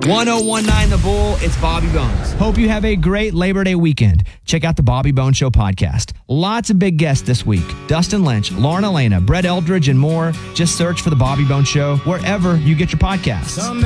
1019 The Bull, it's Bobby Bones. Hope you have a great Labor Day weekend. Check out the Bobby Bones Show podcast. Lots of big guests this week. Dustin Lynch, Lauren Elena, Brett Eldridge, and more. Just search for the Bobby Bones Show wherever you get your podcasts.